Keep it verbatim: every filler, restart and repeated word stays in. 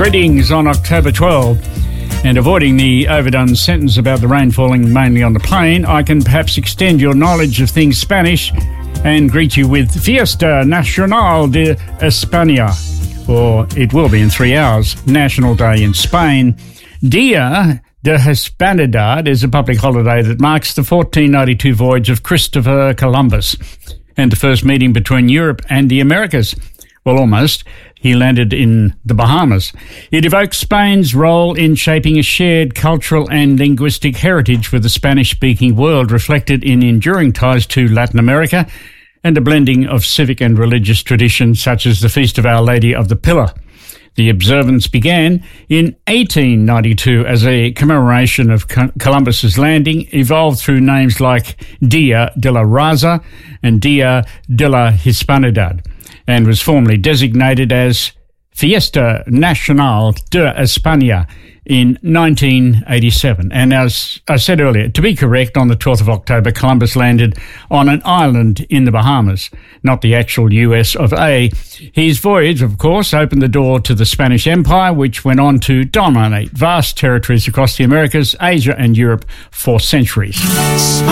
Greetings on October twelfth. And avoiding the overdone sentence about the rain falling mainly on the plain, I can perhaps extend your knowledge of things Spanish and greet you with Fiesta Nacional de España, or it will be in three hours, National Day in Spain. Dia de Hispanidad is a public holiday that marks the fourteen ninety-two voyage of Christopher Columbus and the first meeting between Europe and the Americas. Well, almost. He landed in the Bahamas. It evokes Spain's role in shaping a shared cultural and linguistic heritage with the Spanish-speaking world, reflected in enduring ties to Latin America and a blending of civic and religious traditions such as the Feast of Our Lady of the Pillar. The observance began in eighteen ninety-two as a commemoration of Columbus's landing, evolved through names like Dia de la Raza and Dia de la Hispanidad, and was formally designated as Fiesta Nacional de España in nineteen eighty-seven. And as I said earlier, to be correct, on the twelfth of October, Columbus landed on an island in the Bahamas, not the actual U S of A. His voyage, of course, opened the door to the Spanish Empire, which went on to dominate vast territories across the Americas, Asia and Europe for centuries.